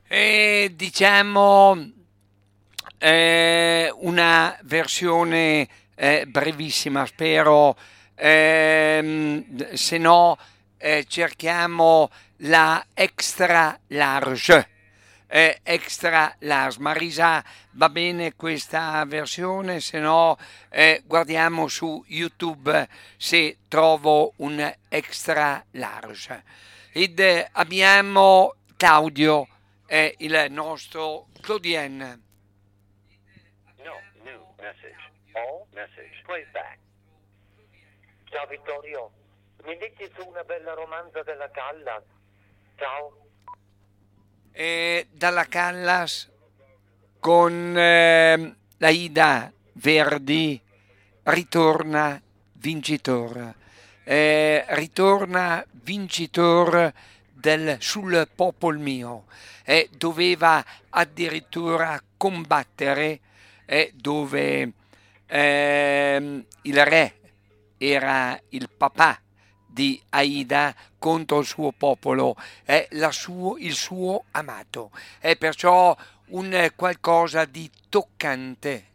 Diciamo una versione brevissima, spero, se no cerchiamo la extra large. Extra large. Marisa, va bene questa versione? Se no guardiamo su YouTube se trovo un extra large. Ed abbiamo Claudio, il nostro Claudien. No, new message. All message. Playback. Ciao Vittorio, mi dici su una bella romanza della Callas? Ciao. Dalla Callas con la Ida Verdi ritorna vincitor. Ritorna vincitor sul popol mio. Doveva addirittura combattere dove il re era il papà di Aida contro il suo popolo, il suo amato. È perciò un qualcosa di toccante